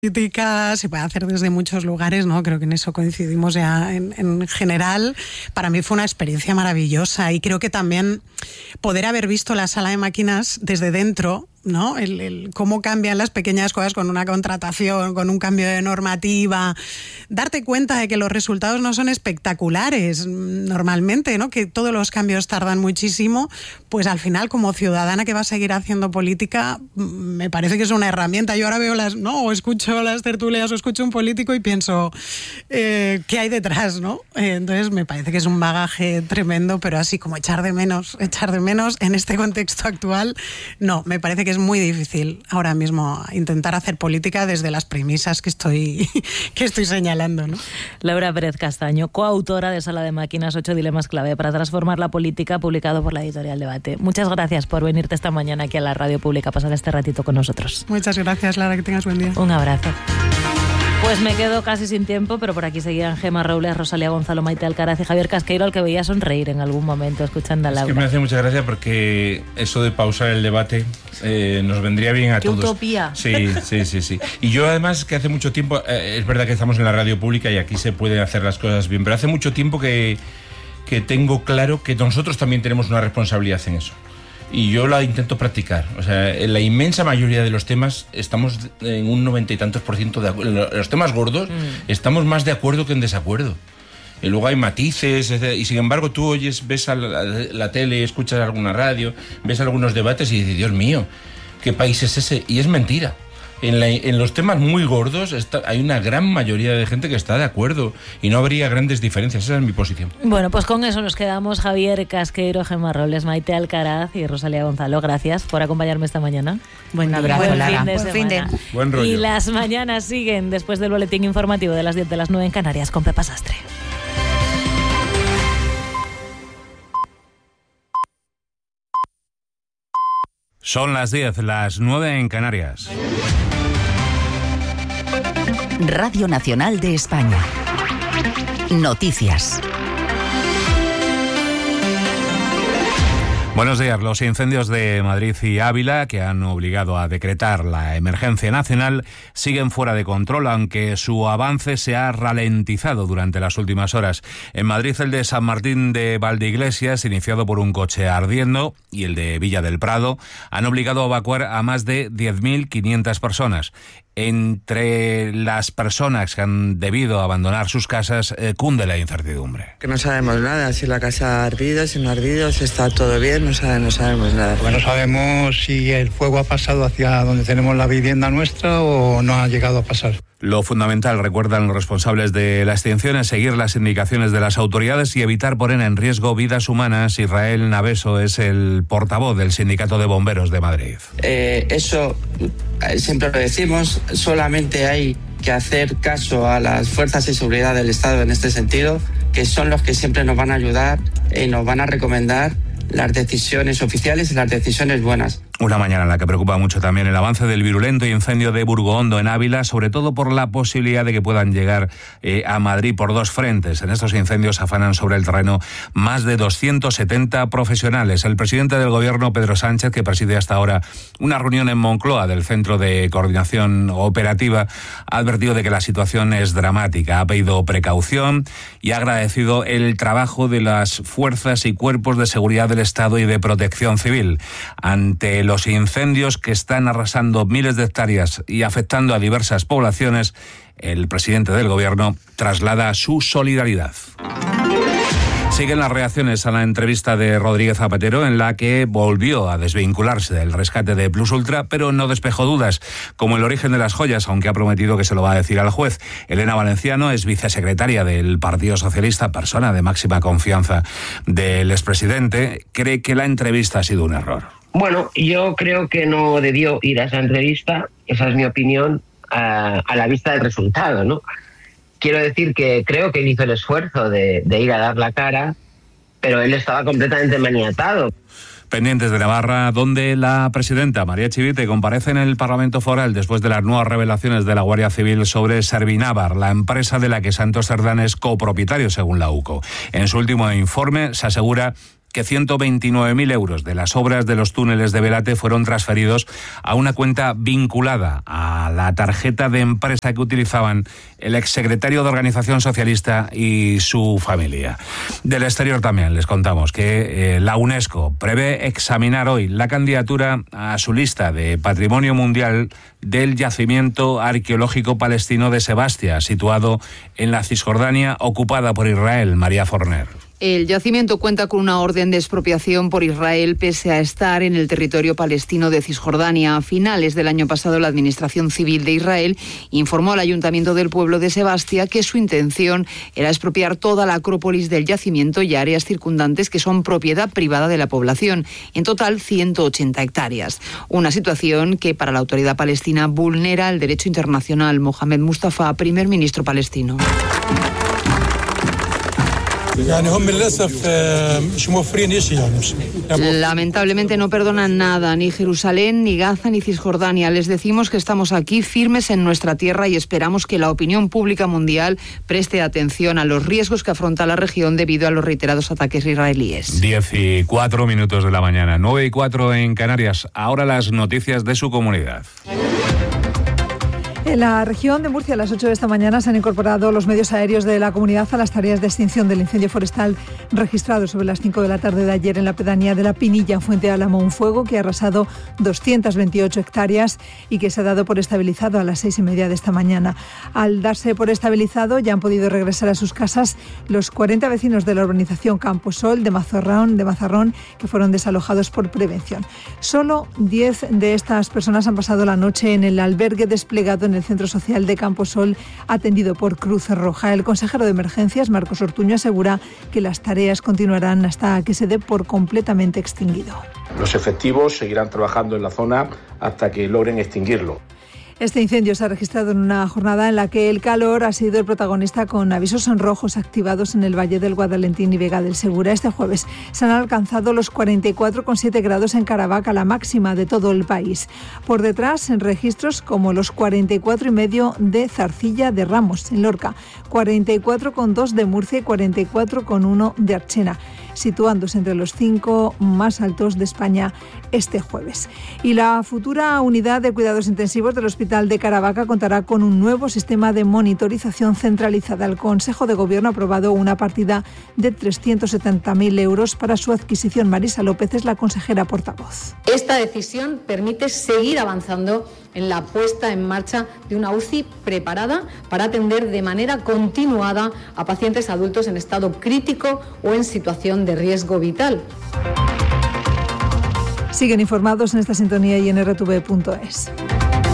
Política se puede hacer desde muchos lugares, ¿no? Creo que en eso coincidimos ya en general. Para mí fue una experiencia maravillosa y creo que también poder haber visto la sala de máquinas desde dentro, ¿no? El cómo cambian las pequeñas cosas con una contratación, con un cambio de normativa, darte cuenta de que los resultados no son espectaculares normalmente, ¿no? Que todos los cambios tardan muchísimo, pues al final como ciudadana que va a seguir haciendo política, me parece que es una herramienta. Yo ahora veo o escucho las tertulias o escucho un político y pienso ¿qué hay detrás, no? Entonces me parece que es un bagaje tremendo, pero así como echar de menos en este contexto actual, no, me parece que es muy difícil ahora mismo intentar hacer política desde las premisas que estoy señalando, ¿no? Laura Pérez Castaño, coautora de Sala de Máquinas, 8 dilemas clave para transformar la política, publicado por la editorial Debate. Muchas gracias por venirte esta mañana aquí a la Radio Pública a pasar este ratito con nosotros. Muchas gracias, Lara, que tengas buen día. Un abrazo. Pues me quedo casi sin tiempo, pero por aquí seguían Gemma Robles, Rosalía Gonzalo, Maite Alcaraz y Javier Casqueiro, al que veía sonreír en algún momento escuchando a Laura. Es que me hace mucha gracia porque eso de pausar el debate nos vendría bien a todos. ¡Qué utopía! Sí. Y yo además que hace mucho tiempo, es verdad que estamos en la radio pública y aquí se pueden hacer las cosas bien, pero hace mucho tiempo que tengo claro que nosotros también tenemos una responsabilidad en eso. Y yo la intento practicar. O sea, en la inmensa mayoría de los temas estamos en un 90 y tantos % de acuerdo. Los temas gordos estamos más de acuerdo que en desacuerdo. Y luego hay matices, y sin embargo tú ves la tele, escuchas alguna radio, ves algunos debates y dices, Dios mío, ¿qué país es ese? Y es mentira. En los temas muy gordos hay una gran mayoría de gente que está de acuerdo y no habría grandes diferencias. Esa es mi posición. Bueno, pues con eso nos quedamos. Javier Casqueiro, Gemma Robles, Maite Alcaraz y Rosalía Gonzalo. Gracias por acompañarme esta mañana. Buen abrazo, buen Lara. Fin de semana. Buen rollo. Y las mañanas siguen después del boletín informativo de las 10 de las 9 en Canarias con Pepa Sastre. Son las 10, las 9 en Canarias. Radio Nacional de España. Noticias. Buenos días. Los incendios de Madrid y Ávila, que han obligado a decretar la emergencia nacional, siguen fuera de control, aunque su avance se ha ralentizado durante las últimas horas. En Madrid, el de San Martín de Valdeiglesias, iniciado por un coche ardiendo, y el de Villa del Prado, han obligado a evacuar a más de 10.500 personas. Entre las personas que han debido abandonar sus casas, cunde la incertidumbre. Que no sabemos nada, si la casa ha ardido, si no ha ardido, si está todo bien, no sabemos nada. Bueno, no sabemos si el fuego ha pasado hacia donde tenemos la vivienda nuestra o no ha llegado a pasar. Lo fundamental, recuerdan los responsables de la extinción, es seguir las indicaciones de las autoridades y evitar poner en riesgo vidas humanas. Israel Naveso es el portavoz del Sindicato de Bomberos de Madrid. Eso siempre lo decimos, solamente hay que hacer caso a las fuerzas de seguridad del Estado en este sentido, que son los que siempre nos van a ayudar y nos van a recomendar las decisiones oficiales y las decisiones buenas. Una mañana en la que preocupa mucho también el avance del virulento incendio de Burgohondo en Ávila, sobre todo por la posibilidad de que puedan llegar a Madrid por dos frentes. En estos incendios afanan sobre el terreno más de 270 profesionales. El presidente del Gobierno, Pedro Sánchez, que preside hasta ahora una reunión en Moncloa del Centro de Coordinación Operativa, ha advertido de que la situación es dramática. Ha pedido precaución y ha agradecido el trabajo de las fuerzas y cuerpos de seguridad del Estado y de Protección Civil. Ante los incendios que están arrasando miles de hectáreas y afectando a diversas poblaciones, el presidente del Gobierno traslada su solidaridad. Siguen las reacciones a la entrevista de Rodríguez Zapatero, en la que volvió a desvincularse del rescate de Plus Ultra, pero no despejó dudas, como el origen de las joyas, aunque ha prometido que se lo va a decir al juez. Elena Valenciano es vicesecretaria del Partido Socialista, persona de máxima confianza del expresidente. Cree que la entrevista ha sido un error. Bueno, yo creo que no debió ir a esa entrevista, esa es mi opinión, a la vista del resultado, ¿no? Quiero decir que creo que él hizo el esfuerzo de ir a dar la cara, pero él estaba completamente maniatado. Pendientes de Navarra, donde la presidenta María Chivite comparece en el Parlamento Foral después de las nuevas revelaciones de la Guardia Civil sobre Servinavar, la empresa de la que Santos Cerdán es copropietario, según la UCO. En su último informe se asegura que 129.000 euros de las obras de los túneles de Belate fueron transferidos a una cuenta vinculada a la tarjeta de empresa que utilizaban el exsecretario de Organización Socialista y su familia. Del exterior también les contamos que la UNESCO prevé examinar hoy la candidatura a su lista de Patrimonio Mundial del yacimiento arqueológico palestino de Sebastia, situado en la Cisjordania ocupada por Israel. María Forner. El yacimiento cuenta con una orden de expropiación por Israel pese a estar en el territorio palestino de Cisjordania. A finales del año pasado, la Administración Civil de Israel informó al Ayuntamiento del pueblo de Sebastia que su intención era expropiar toda la acrópolis del yacimiento y áreas circundantes que son propiedad privada de la población, en total 180 hectáreas. Una situación que para la autoridad palestina vulnera el derecho internacional. Mohamed Mustafa, primer ministro palestino. Lamentablemente no perdonan nada, ni Jerusalén, ni Gaza, ni Cisjordania. Les decimos que estamos aquí firmes en nuestra tierra y esperamos que la opinión pública mundial preste atención a los riesgos que afronta la región debido a los reiterados ataques israelíes. 10:04 de la mañana, 9:04 en Canarias. Ahora las noticias de su comunidad. En la región de Murcia, a las 8 de esta mañana, se han incorporado los medios aéreos de la comunidad a las tareas de extinción del incendio forestal registrado sobre las 5 de la tarde de ayer en la pedanía de La Pinilla, en Fuente Álamo, un fuego que ha arrasado 228 hectáreas y que se ha dado por estabilizado a las 6:30 de esta mañana. Al darse por estabilizado, ya han podido regresar a sus casas los 40 vecinos de la urbanización Camposol de Mazarrón, que fueron desalojados por prevención. Solo 10 de estas personas han pasado la noche en el albergue desplegado en el Centro Social de Camposol, atendido por Cruz Roja. El consejero de Emergencias, Marcos Ortuño, asegura que las tareas continuarán hasta que se dé por completamente extinguido. Los efectivos seguirán trabajando en la zona hasta que logren extinguirlo. Este incendio se ha registrado en una jornada en la que el calor ha sido el protagonista, con avisos rojos activados en el Valle del Guadalentín y Vega del Segura. Este jueves se han alcanzado los 44,7 grados en Caravaca, la máxima de todo el país. Por detrás, en registros como los 44,5 de Zarcilla de Ramos, en Lorca, 44,2 de Murcia y 44,1 de Archena, situándose entre los 5 más altos de España este jueves. Y la futura unidad de cuidados intensivos del Hospital de Caravaca contará con un nuevo sistema de monitorización centralizada. El Consejo de Gobierno ha aprobado una partida de 370.000 euros para su adquisición. Marisa López es la consejera portavoz. Esta decisión permite seguir avanzando en la puesta en marcha de una UCI preparada para atender de manera continuada a pacientes adultos en estado crítico o en situación de riesgo vital. Siguen informados en esta sintonía y en rtv.es.